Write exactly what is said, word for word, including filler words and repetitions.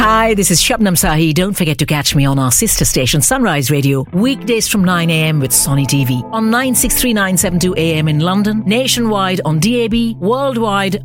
Hi, this is Shabnam Sahi. Don't forget to catch me on our sister station Sunrise Radio weekdays from nine a.m. with Sonny T V on nine six three nine seven two A M in London, nationwide on D A B, worldwide